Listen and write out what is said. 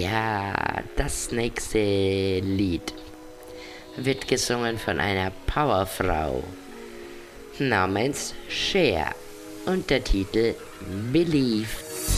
Ja, das nächste Lied wird gesungen von einer Powerfrau namens Cher und der Titel Believe.